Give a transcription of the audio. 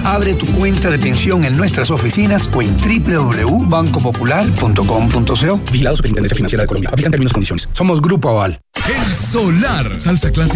Abre tu cuenta de pensión en nuestras oficinas o en www.bancopopular.com.co. Vigilado Superintendencia Financiera de Colombia. Aplican términos y condiciones. Somos Grupo Aval. El Solar. Salsa clásica